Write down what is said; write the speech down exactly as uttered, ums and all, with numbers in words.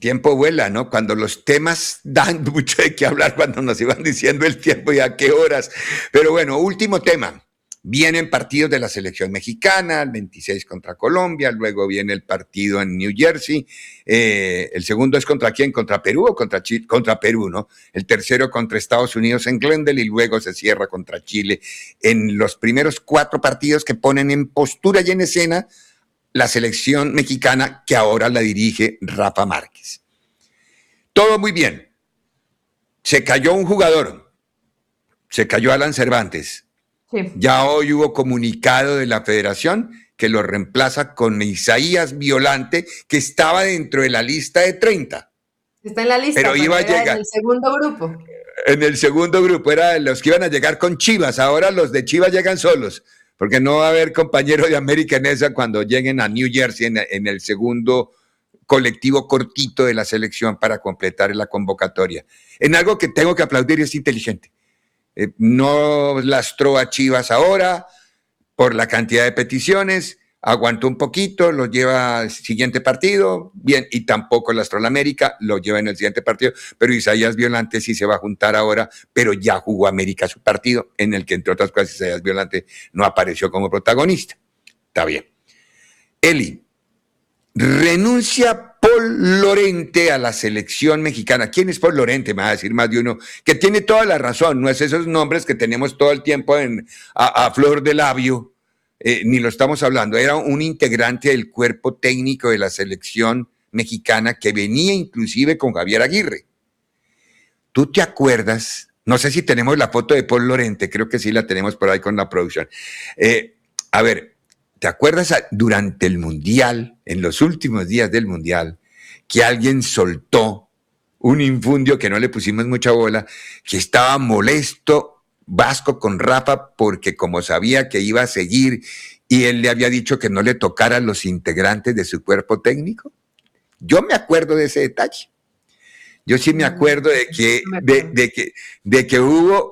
tiempo vuela, ¿no? Cuando los temas dan mucho de qué hablar, cuando nos iban diciendo el tiempo y a qué horas. Pero bueno, último tema. Vienen partidos de la selección mexicana, el veintiséis contra Colombia, luego viene el partido en New Jersey, eh, el segundo es contra quién, contra Perú o contra Chile, contra Perú, ¿no? El tercero contra Estados Unidos en Glendale y luego se cierra contra Chile en los primeros cuatro partidos que ponen en postura y en escena la selección mexicana que ahora la dirige Rafa Márquez. Todo muy bien. Se cayó un jugador, se cayó Alan Cervantes. Sí. Ya hoy hubo comunicado de la federación que lo reemplaza con Isaías Violante, que estaba dentro de la lista de treinta. Está en la lista, pero iba a llegar en el segundo grupo. En el segundo grupo, era los que iban a llegar con Chivas. Ahora los de Chivas llegan solos, porque no va a haber compañero de América en esa cuando lleguen a New Jersey en, en el segundo colectivo cortito de la selección para completar la convocatoria. En algo que tengo que aplaudir y es inteligente. Eh, no lastró a Chivas ahora por la cantidad de peticiones, aguantó un poquito, lo lleva al siguiente partido, bien, y tampoco lastró a la América, lo lleva en el siguiente partido, pero Isaías Violante sí se va a juntar ahora, pero ya jugó América su partido, en el que entre otras cosas Isaías Violante no apareció como protagonista. Está bien. Eli, renuncia Paul Lorente a la selección mexicana. ¿Quién es Paul Lorente? Me va a decir más de uno, que tiene toda la razón, no es esos nombres que tenemos todo el tiempo en, a, a flor de labio, eh, ni lo estamos hablando. Era un integrante del cuerpo técnico de la selección mexicana que venía inclusive con Javier Aguirre. ¿Tú te acuerdas? No sé si tenemos la foto de Paul Lorente, creo que sí la tenemos por ahí con la producción. Eh, a ver, ¿te acuerdas durante el Mundial, en los últimos días del Mundial, que alguien soltó un infundio que no le pusimos mucha bola, que estaba molesto Vasco con Rafa porque como sabía que iba a seguir y él le había dicho que no le tocaran los integrantes de su cuerpo técnico? Yo me acuerdo de ese detalle. Yo sí me acuerdo de que, de, de que, de que hubo